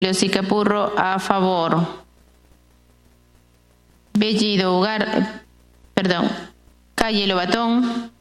Leosí Capurro, a favor. Bellido Calle Lobatón.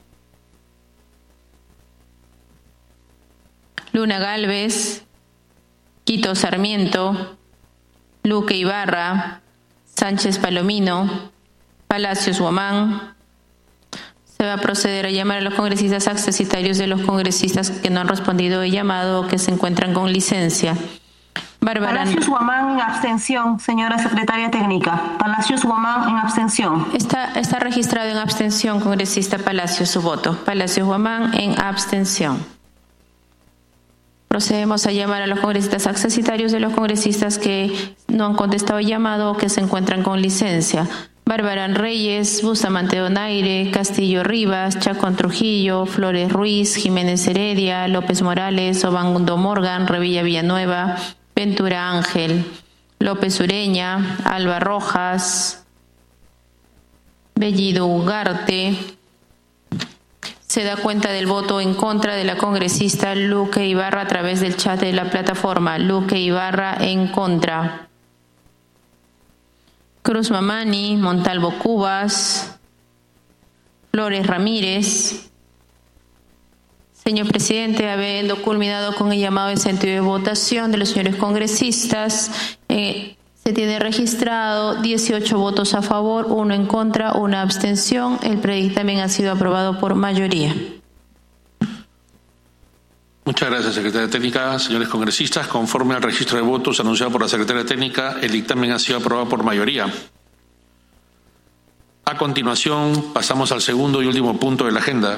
Luna Galvez, Quito Sarmiento, Luque Ibarra, Sánchez Palomino, Palacios Guamán. Se va a proceder a llamar a los congresistas accesitarios de los congresistas que no han respondido el llamado o que se encuentran con licencia. Palacios Guamán en abstención, señora secretaria técnica. Palacios Guamán en abstención. Está registrado en abstención, congresista Palacios, su voto. Palacios Guamán en abstención. Procedemos a llamar a los congresistas accesitarios de los congresistas que no han contestado el llamado o que se encuentran con licencia. Barbarán Reyes, Bustamante Donaire, Castillo Rivas, Chacón Trujillo, Flores Ruiz, Jiménez Heredia, López Morales, Obando Morgan, Revilla Villanueva, Ventura Ángel, López Ureña, Alba Rojas, Bellido Ugarte. Se da cuenta del voto en contra de la congresista Luque Ibarra a través del chat de la plataforma. Luque Ibarra en contra. Cruz Mamani, Montalvo Cubas, Flores Ramírez. Señor presidente, habiendo culminado con el llamado de sentido de votación de los señores congresistas, se tiene registrado 18 votos a favor, 1 en contra, 1 abstención. El predictamen ha sido aprobado por mayoría. Muchas gracias, secretaria técnica. Señores congresistas, conforme al registro de votos anunciado por la secretaria técnica, el dictamen ha sido aprobado por mayoría. A continuación, pasamos al segundo y último punto de la agenda.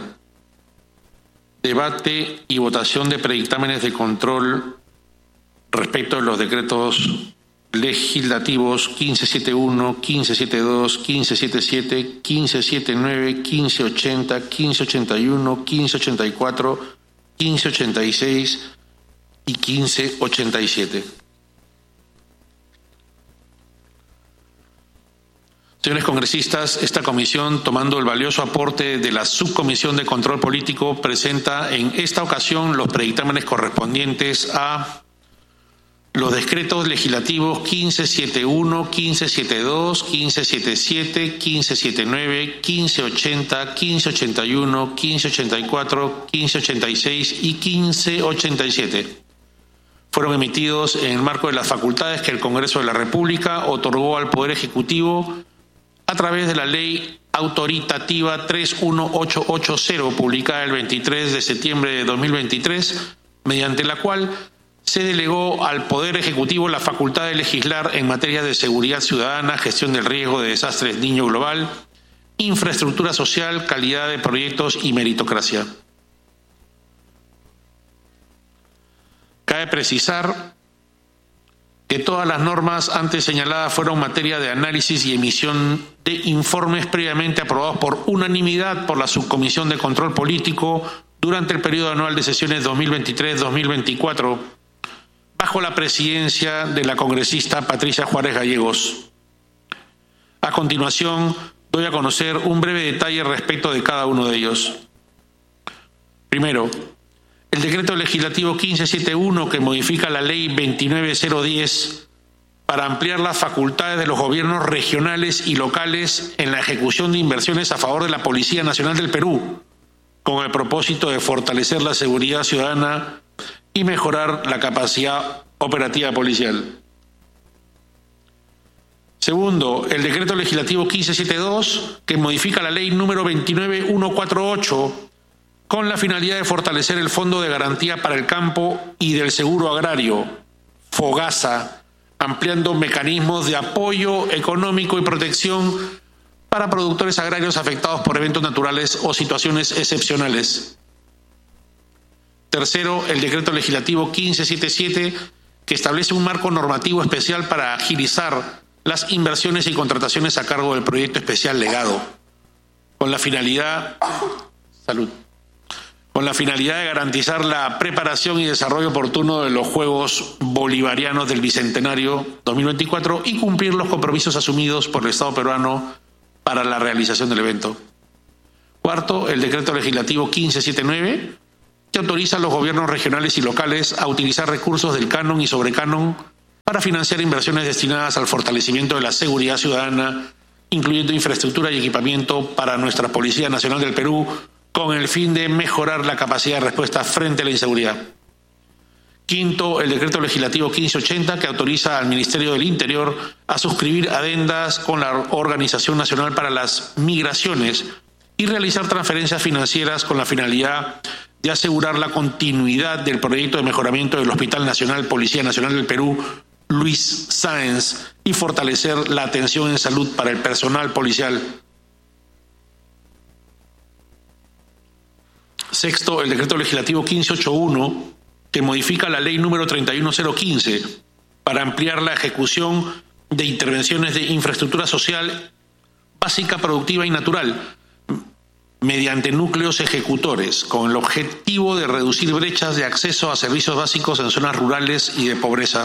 Debate y votación de predictámenes de control respecto de los decretos legislativos 1571, 1572, 1577, 1579, 1580, 1581, 1584, 1586 y 1587. Señores congresistas, esta comisión, tomando el valioso aporte de la Subcomisión de Control Político, presenta en esta ocasión los predictámenes correspondientes a los decretos legislativos 1571, 1572, 1577, 1579, 1580, 1581, 1584, 1586 y 1587. Fueron emitidos en el marco de las facultades que el Congreso de la República otorgó al Poder Ejecutivo a través de la Ley Autoritativa 31880, publicada el 23 de septiembre de 2023, mediante la cual se delegó al Poder Ejecutivo la facultad de legislar en materia de seguridad ciudadana, gestión del riesgo de desastres niño global, infraestructura social, calidad de proyectos y meritocracia. Cabe precisar que todas las normas antes señaladas fueron materia de análisis y emisión de informes previamente aprobados por unanimidad por la Subcomisión de Control Político durante el periodo anual de sesiones 2023-2024, bajo la presidencia de la congresista Patricia Juárez Gallegos. A continuación, doy a conocer un breve detalle respecto de cada uno de ellos. Primero, el decreto legislativo 1571, que modifica la ley 29010 para ampliar las facultades de los gobiernos regionales y locales en la ejecución de inversiones a favor de la Policía Nacional del Perú, con el propósito de fortalecer la seguridad ciudadana y mejorar la capacidad operativa policial. Segundo, el decreto legislativo 1572, que modifica la ley número 29148, con la finalidad de fortalecer el Fondo de Garantía para el Campo y del Seguro Agrario, FOGASA, ampliando mecanismos de apoyo económico y protección para productores agrarios afectados por eventos naturales o situaciones excepcionales. Tercero, el decreto legislativo 1577, que establece un marco normativo especial para agilizar las inversiones y contrataciones a cargo del proyecto especial Legado, con la finalidad de garantizar la preparación y desarrollo oportuno de los Juegos Bolivarianos del Bicentenario 2024 y cumplir los compromisos asumidos por el Estado peruano para la realización del evento. Cuarto, el decreto legislativo 1579, que autoriza a los gobiernos regionales y locales a utilizar recursos del canon y sobrecanon para financiar inversiones destinadas al fortalecimiento de la seguridad ciudadana, incluyendo infraestructura y equipamiento para nuestra Policía Nacional del Perú, con el fin de mejorar la capacidad de respuesta frente a la inseguridad. Quinto, el decreto legislativo 1580, que autoriza al Ministerio del Interior a suscribir adendas con la Organización Nacional para las Migraciones y realizar transferencias financieras con la finalidad de asegurar la continuidad del proyecto de mejoramiento del Hospital Nacional Policía Nacional del Perú, Luis Sáenz, y fortalecer la atención en salud para el personal policial. Sexto, el decreto legislativo 1581, que modifica la ley número 31015 para ampliar la ejecución de intervenciones de infraestructura social básica, productiva y natural mediante núcleos ejecutores, con el objetivo de reducir brechas de acceso a servicios básicos en zonas rurales y de pobreza.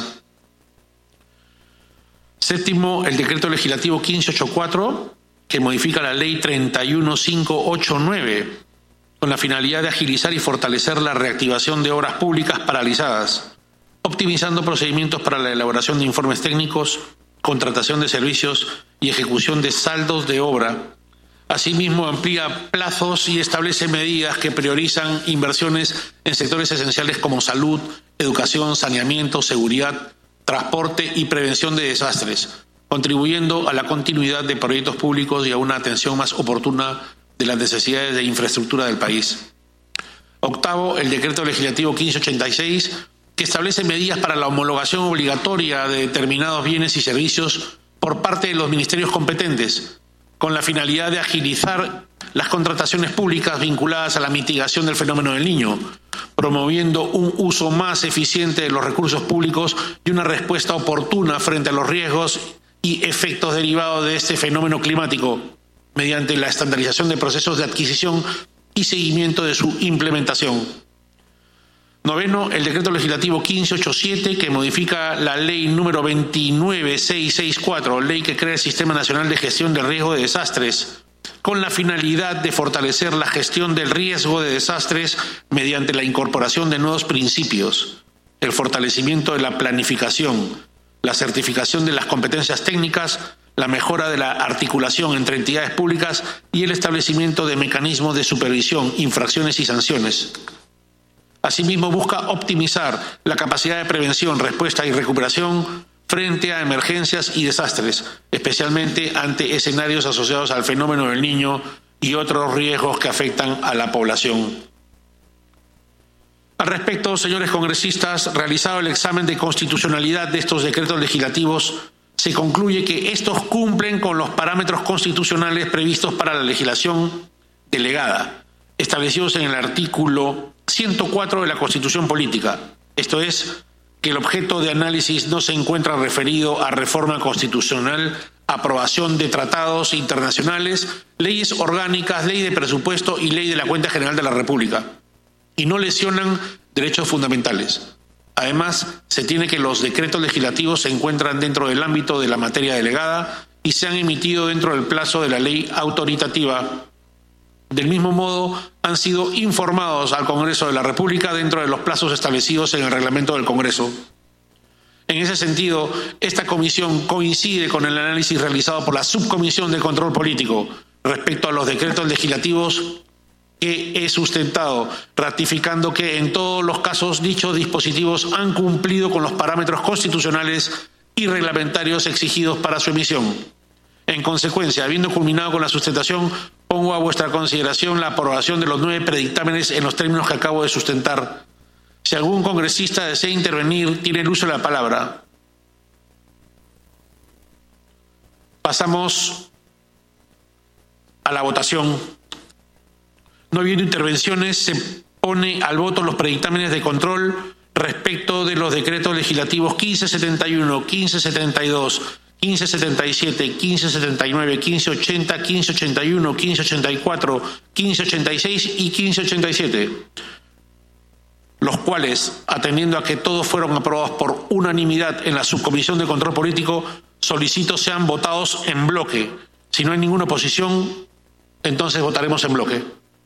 Séptimo, el decreto legislativo 1584, que modifica la ley 31589, con la finalidad de agilizar y fortalecer la reactivación de obras públicas paralizadas, optimizando procedimientos para la elaboración de informes técnicos, contratación de servicios y ejecución de saldos de obra. Asimismo, amplía plazos y establece medidas que priorizan inversiones en sectores esenciales como salud, educación, saneamiento, seguridad, transporte y prevención de desastres, contribuyendo a la continuidad de proyectos públicos y a una atención más oportuna de las necesidades de infraestructura del país. Octavo, el decreto legislativo 1586, que establece medidas para la homologación obligatoria de determinados bienes y servicios por parte de los ministerios competentes, con la finalidad de agilizar las contrataciones públicas vinculadas a la mitigación del fenómeno del Niño, promoviendo un uso más eficiente de los recursos públicos y una respuesta oportuna frente a los riesgos y efectos derivados de este fenómeno climático, mediante la estandarización de procesos de adquisición y seguimiento de su implementación. Noveno, el decreto legislativo 1587, que modifica la ley número 29664, ley que crea el Sistema Nacional de Gestión de Riesgo de Desastres, con la finalidad de fortalecer la gestión del riesgo de desastres mediante la incorporación de nuevos principios, el fortalecimiento de la planificación, la certificación de las competencias técnicas, la mejora de la articulación entre entidades públicas y el establecimiento de mecanismos de supervisión, infracciones y sanciones. Asimismo, busca optimizar la capacidad de prevención, respuesta y recuperación frente a emergencias y desastres, especialmente ante escenarios asociados al fenómeno del Niño y otros riesgos que afectan a la población. Al respecto, señores congresistas, realizado el examen de constitucionalidad de estos decretos legislativos, se concluye que estos cumplen con los parámetros constitucionales previstos para la legislación delegada, establecidos en el artículo 104 de la Constitución Política, esto es, que el objeto de análisis no se encuentra referido a reforma constitucional, aprobación de tratados internacionales, leyes orgánicas, ley de presupuesto y ley de la Cuenta General de la República, y no lesionan derechos fundamentales. Además, se tiene que los decretos legislativos se encuentran dentro del ámbito de la materia delegada y se han emitido dentro del plazo de la ley autoritativa. Del mismo modo, han sido informados al Congreso de la República dentro de los plazos establecidos en el reglamento del Congreso. En ese sentido, esta comisión coincide con el análisis realizado por la Subcomisión de Control Político respecto a los decretos legislativos que he sustentado, ratificando que en todos los casos dichos dispositivos han cumplido con los parámetros constitucionales y reglamentarios exigidos para su emisión. En consecuencia, habiendo culminado con la sustentación, pongo a vuestra consideración la aprobación de los 9 predictámenes en los términos que acabo de sustentar. Si algún congresista desea intervenir, tiene el uso de la palabra. Pasamos a la votación. No habiendo intervenciones, se pone al voto los predictámenes de control respecto de los decretos legislativos 1571, 1572, 1577, 1579, 1580, 1581, 1584, 1586 y 1587, los cuales, atendiendo a que todos fueron aprobados por unanimidad en la Subcomisión de Control Político, solicito sean votados en bloque. Si no hay ninguna oposición, entonces votaremos en bloque.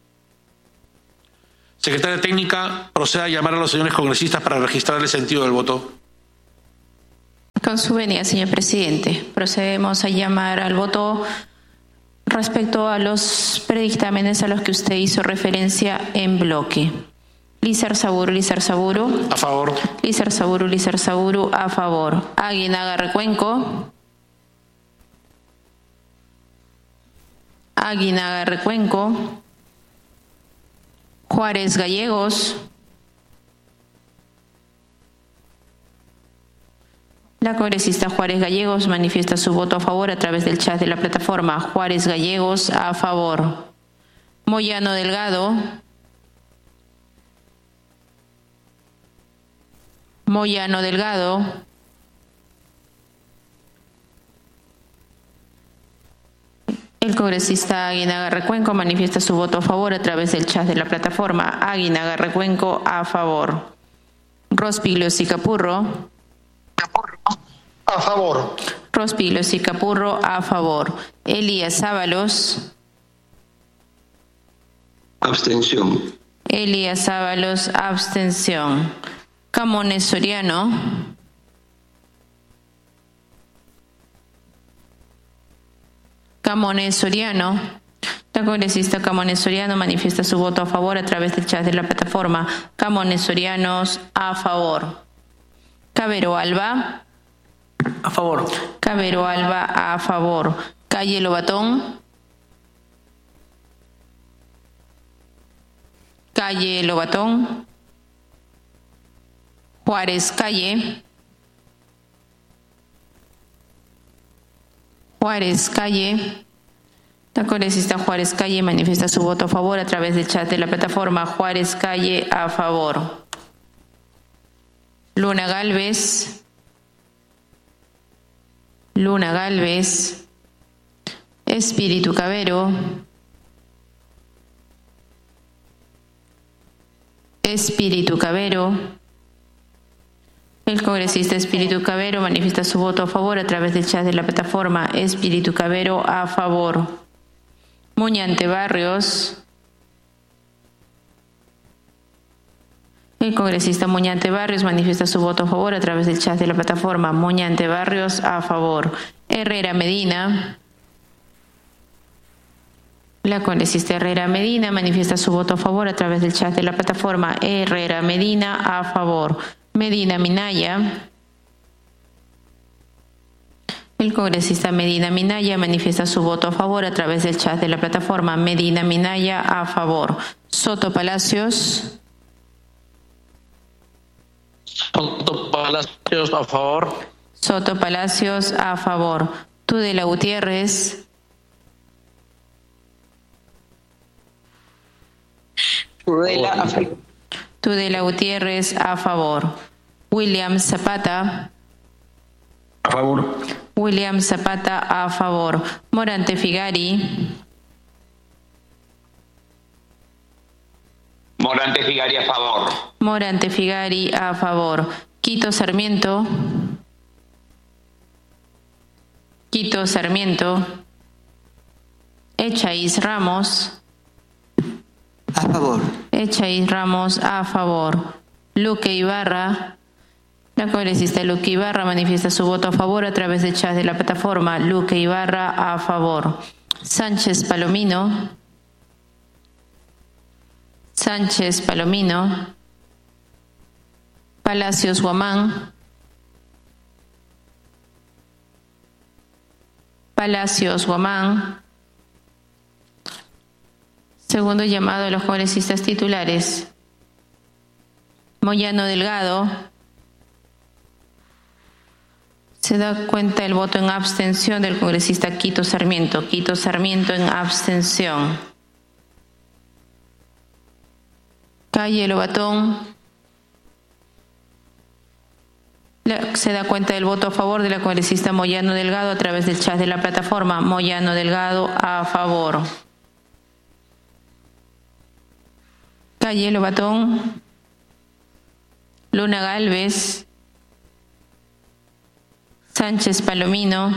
Secretaria Técnica, proceda a llamar a los señores congresistas para registrar el sentido del voto. Con su venia, señor presidente, procedemos a llamar al voto respecto a los predictámenes a los que usted hizo referencia en bloque. Lizar Saburo. A favor. Lizar Saburo, a favor. Aguinaga Recuenco. Juárez Gallegos. La congresista Juárez Gallegos manifiesta su voto a favor a través del chat de la plataforma. Juárez Gallegos, a favor. Moyano Delgado. El congresista Aguinaga Recuenco manifiesta su voto a favor a través del chat de la plataforma. Aguinaga Recuenco, a favor. Rospigliosi Sicapurro. A favor. Rospigliosi Sicapurro, a favor. Elías Ábalos. Abstención. Elías Ábalos, abstención. Camones Soriano. La congresista Camones Soriano manifiesta su voto a favor a través del chat de la plataforma. Camones Sorianos, a favor. Cabero Alba. A favor. Cabero Alba, a favor. Calle Lobatón. Juárez Calle. La congresista Juárez Calle manifiesta su voto a favor a través del chat de la plataforma. Juárez Calle, a favor. Luna Galvez. Espíritu Cabero. El congresista Espíritu Cabero manifiesta su voto a favor a través del chat de la plataforma. Espíritu Cabero, a favor. Muñante Barrios. El congresista Muñante Barrios manifiesta su voto a favor a través del chat de la plataforma. Muñante Barrios, a favor. Herrera Medina. La congresista Herrera Medina manifiesta su voto a favor a través del chat de la plataforma. Herrera Medina, a favor. Medina Minaya. El congresista Medina Minaya manifiesta su voto a favor a través del chat de la plataforma. Medina Minaya, a favor. Soto Palacios. A favor. Soto Palacios, a favor. Tudela Gutiérrez. Tudela Gutiérrez, a favor. William Zapata. A favor. William Zapata, a favor. Morante Figari. Morante Figari, a favor. Morante Figari, a favor. Quito Sarmiento. Echaíz Ramos. A favor. Echaíz Ramos, a favor. Luque Ibarra. La congresista Luque Ibarra manifiesta su voto a favor a través del chat de la plataforma. Luque Ibarra, a favor. Sánchez Palomino. Palacios Guamán. Segundo llamado a los congresistas titulares. Moyano Delgado. Se da cuenta el voto en abstención del congresista Quito Sarmiento. Quito Sarmiento en abstención. Calle Lobatón. Se da cuenta del voto a favor de la congresista Moyano Delgado a través del chat de la plataforma. Moyano Delgado, a favor. Calle Lobatón. Luna Galvez. Sánchez Palomino.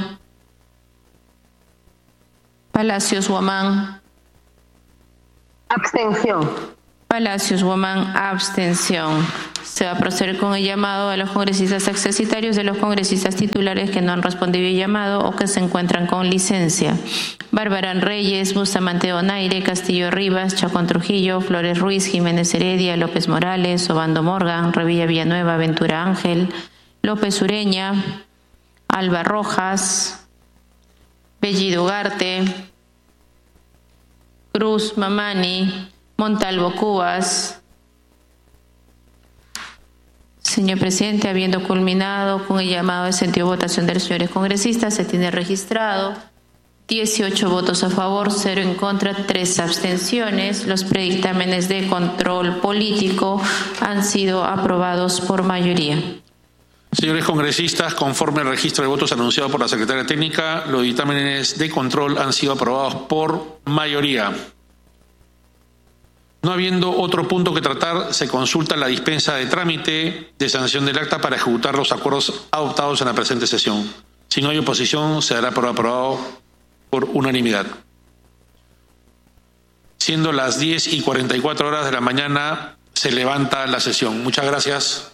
Palacios Guamán. Abstención. Palacios Guamán, abstención. Se va a proceder con el llamado a los congresistas accesitarios de los congresistas titulares que no han respondido el llamado o que se encuentran con licencia. Barbarán Reyes, Bustamante Donaire, Castillo Rivas, Chacón Trujillo, Flores Ruiz, Jiménez Heredia, López Morales, Obando Morgan, Revilla Villanueva, Ventura Ángel, López Ureña, Alba Rojas, Bellido Ugarte, Cruz Mamani, Montalvo Cubas. Señor presidente, habiendo culminado con el llamado de sentido de votación de los señores congresistas, se tiene registrado 18 votos a favor, 0 en contra, 3 abstenciones. Los predictámenes de control político han sido aprobados por mayoría. Señores congresistas, conforme al registro de votos anunciado por la Secretaria Técnica, los dictámenes de control han sido aprobados por mayoría. No habiendo otro punto que tratar, se consulta la dispensa de trámite de sanción del acta para ejecutar los acuerdos adoptados en la presente sesión. Si no hay oposición, se dará por aprobado por unanimidad. Siendo las 10:44 de la mañana, se levanta la sesión. Muchas gracias.